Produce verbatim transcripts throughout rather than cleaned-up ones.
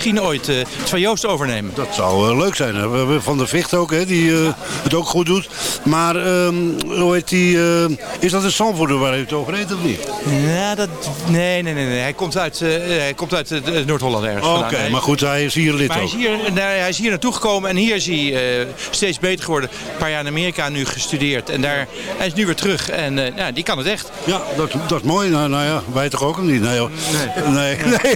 misschien ooit uh, het van Joost overnemen. Dat zou uh, leuk zijn. Hè? We hebben Van der Vicht ook, hè, die uh, het ook goed doet. Maar um, hoe heet die, uh, is dat een Zandvoorter waar u het over heeft of niet? Ja, dat, nee, nee, nee, nee. Hij komt uit, uh, hij komt uit uh, Noord-Holland ergens. Oké, okay, maar goed, hij is hier lid maar ook. Hij is hier, nou, hij is hier naartoe gekomen en hier is hij uh, steeds beter geworden. Een paar jaar in Amerika nu gestudeerd en daar, hij is nu weer terug en uh, ja, die kan het echt. Ja, dat, dat is mooi. Nou, nou ja, wij toch ook niet? Nee, hoor. Nee. nee. nee.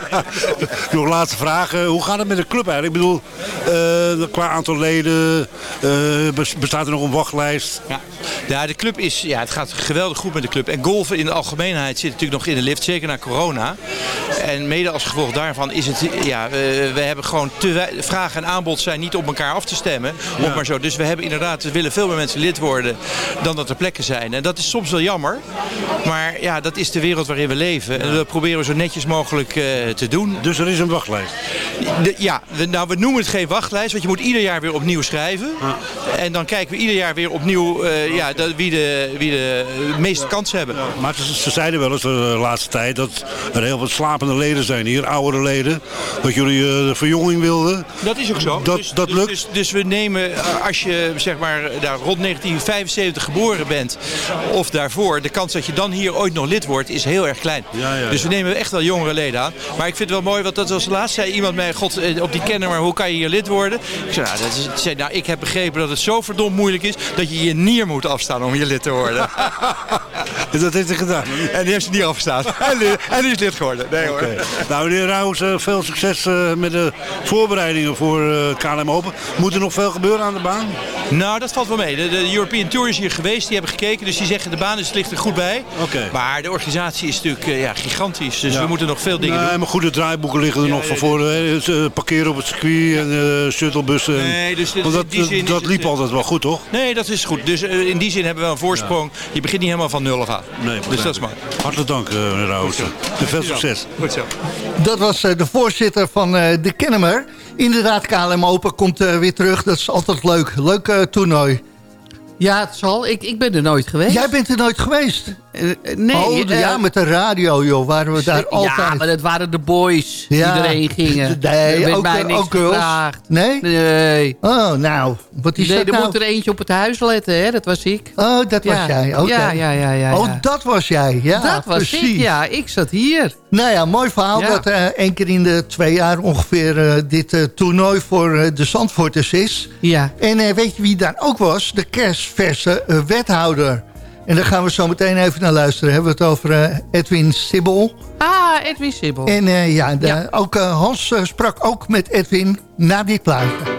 Nog laatste vraag. Uh, hoe gaat het met de club eigenlijk? Ik bedoel, uh, qua aantal leden, uh, bestaat er nog een wachtlijst? Ja. ja, de club is, ja, het gaat geweldig goed met de club. En golfen in de algemeenheid zit natuurlijk nog in de lift, zeker na corona. En mede als gevolg daarvan is het, ja, we, we hebben gewoon te wij, vraag en aanbod zijn niet op elkaar af te stemmen. Ja. Op maar zo. Dus we hebben inderdaad, we willen veel meer mensen lid worden dan dat er plekken zijn. En dat is soms wel jammer. Maar ja, dat is de wereld waarin we leven. En dat proberen we zo netjes mogelijk uh, te doen. Dus er is een wachtlijst? De, ja, we, nou we noemen het geen wachtlijst, want je moet ieder jaar weer opnieuw schrijven. Ja. En dan kijken we ieder jaar weer opnieuw uh, ja, de, wie, de, wie de meeste kans hebben. Ja. Maar ze, ze zeiden wel eens de laatste tijd dat er heel wat slapende leden zijn hier, oudere leden. Dat jullie uh, de verjonging wilden. Dat is ook zo. Dat, dus, dat dus, lukt? Dus, dus we nemen, als je zeg maar daar rond negentien vijfenzeventig geboren bent of daarvoor, de kans dat je dan hier ooit nog lid wordt is heel erg klein. Ja, ja, ja. Dus we nemen echt wel jongere leden aan. Maar ik vind het wel mooi, want dat was laatst zei iemand mij, god, op die kenner, maar hoe kan je hier lid worden? Ik zei, nou, dat is, zei, nou, ik heb begrepen dat het zo verdomd moeilijk is dat je je nier moet afstaan om hier lid te worden. Dat heeft hij gedaan. En die heeft zijn nier afgestaan. En die, en die is lid geworden. Nee, hoor. Okay. Nou, meneer Rauwers, uh, veel succes uh, met de voorbereidingen voor uh, K L M Open. Moet er nog veel gebeuren aan de baan? Nou, dat valt wel mee. De, de European Tour is hier geweest, die hebben gekeken. Dus die zeggen, de baan is, ligt er goed bij. Okay. Maar de organisatie is natuurlijk uh, ja, gigantisch. Dus ja. we moeten nog veel dingen nee, doen. Maar goede draaiboeken liggen er ja, nog van voor. Uh, parkeren op het circuit en uh, shuttlebussen. Nee, dus Want dat, die zin dat liep het, altijd wel goed, toch? Nee, dat is goed. Dus uh, in die zin hebben we wel een voorsprong. Ja. Je begint niet helemaal van nul af aan. Nee, dus dat is mooi. Hartelijk dank, uh, meneer Rauwers. En veel succes. Goed zo. Dat was uh, de voorzitter van uh, de Kennemer. Inderdaad, K L M Open komt uh, weer terug. Dat is altijd leuk. Leuk uh, toernooi. Ja, het zal. Ik, ik ben er nooit geweest. Jij bent er nooit geweest? Uh, nee. Oh, uh, ja, met de radio, joh. Waren we daar ja, altijd. Ja, maar dat waren de boys ja. die erheen gingen. Nee, er ook, mij niks ook girls? gevraagd. Nee? Nee. Oh, nou. Wat is nee, dat er nou? moet er eentje op het huis letten, hè. Dat was ik. Oh, dat ja. was jij. Okay. Ja, ja, ja, ja. Oh, dat was jij. Ja, dat was precies. ik, ja. Ik zat hier. Nou ja, mooi verhaal ja. dat uh, één keer in de twee jaar ongeveer uh, dit uh, toernooi voor uh, de Zandvoorters is. Ja. En uh, weet je wie daar ook was? De kerstverse uh, wethouder. En daar gaan we zo meteen even naar luisteren. Hebben we het over uh, Edwin Sibbel. Ah, Edwin Sibbel. En uh, ja, de, ja, ook uh, Hans uh, sprak ook met Edwin na dit plaatje.